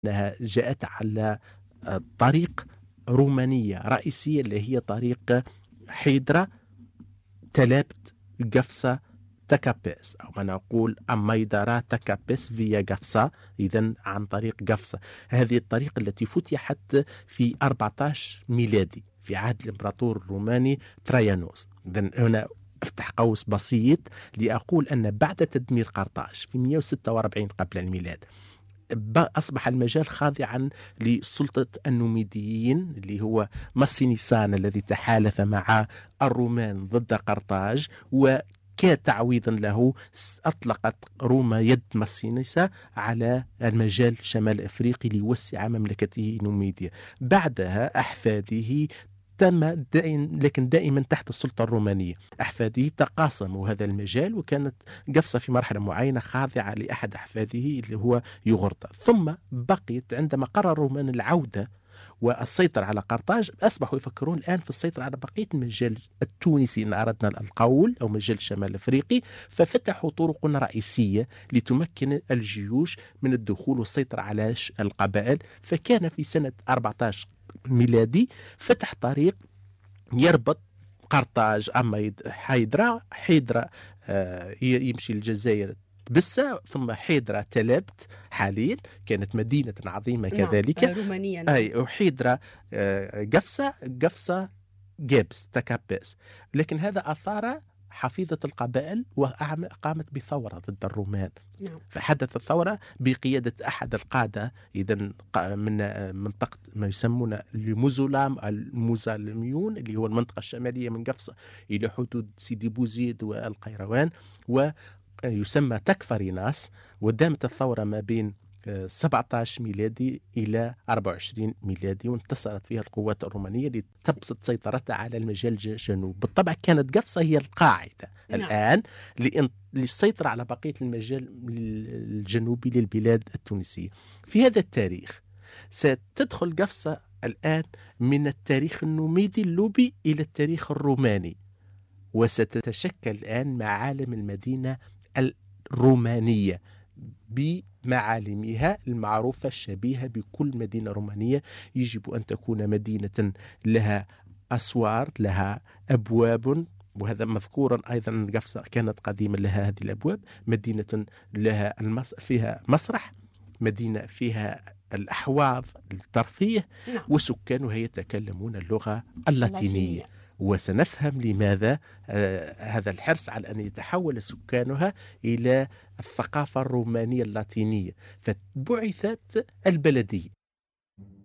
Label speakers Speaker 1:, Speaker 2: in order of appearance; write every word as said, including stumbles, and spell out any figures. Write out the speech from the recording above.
Speaker 1: أنها جاءت على طريق رومانية رئيسية اللي هي طريق حيدرا تلابت قفصة تكابيس، أو ما نقول أميدارا تكابيس فيا قفصة، إذن عن طريق قفصة. هذه الطريق التي فتحت في أربعة عشر ميلادي في عهد الإمبراطور الروماني ترايانوس. إذن هنا افتح قوس بسيط لأقول أن بعد تدمير قرطاج في مئة وستة وأربعين قبل الميلاد أصبح المجال خاضعا لسلطة النوميديين اللي هو ماسينيسان الذي تحالف مع الرومان ضد قرطاج، وكتعويضا له أطلقت روما يد ماسينيسا على المجال شمال أفريقي ليوسع مملكته نوميديا. بعدها أحفاده تم دائم لكن دائما تحت السلطة الرومانية، أحفاده تقاسموا هذا المجال، وكانت قفصة في مرحلة معينة خاضعة لأحد أحفاده اللي هو يوغرتا. ثم بقيت عندما قرر الرومان العودة والسيطرة على قرطاج أصبحوا يفكرون الآن في السيطرة على بقية المجال التونسي إن أردنا القول أو مجال شمال الأفريقي، ففتحوا طرق رئيسية لتمكن الجيوش من الدخول والسيطرة على القبائل. فكان في سنة أربعة عشر ميلادي فتح طريق يربط قرطاج أما حيدرا حيدرا آه يمشي الجزائر بسة، ثم حيدرا تلبت حاليا كانت مدينة عظيمة كذلك.
Speaker 2: نعم. رومانيا. نعم.
Speaker 1: أي وحيدرا آه قفصة قفصة جيبس تكابس. لكن هذا أثار حفيظة القبائل وقامت بثورة ضد الرومان.
Speaker 2: نعم.
Speaker 1: فحدث الثورة بقيادة أحد القادة إذا من منطقة ما يسمون الموزولام الموزالميون اللي هو المنطقة الشمالية من قفصة إلى حدود سيدي بوزيد والقيروان، ويسمى تكفريناس. ودامت الثورة ما بين سبعة عشر ميلادي إلى أربعة وعشرين ميلادي، وانتصرت فيها القوات الرومانية لتبسط سيطرتها على المجال الجنوب. بالطبع كانت قفصة هي القاعدة. نعم. الآن للسيطرة على بقية المجال الجنوبي للبلاد التونسية. في هذا التاريخ ستدخل قفصة الآن من التاريخ النوميدي اللوبي إلى التاريخ الروماني، وستتشكل الآن معالم المدينة الرومانية بمعالمها المعروفة الشبيهة بكل مدينة رومانية. يجب أن تكون مدينة لها أسوار، لها أبواب، وهذا مذكورا أيضا. قفصة كانت قديما لها هذه الأبواب. مدينة لها المس... فيها مسرح، مدينة فيها الأحواض الترفيه.
Speaker 2: نعم.
Speaker 1: وسكانها يتكلمون اللغة اللاتينية. وسنفهم لماذا آه هذا الحرص على أن يتحول سكانها إلى الثقافة الرومانية اللاتينية. فبعثت البلدية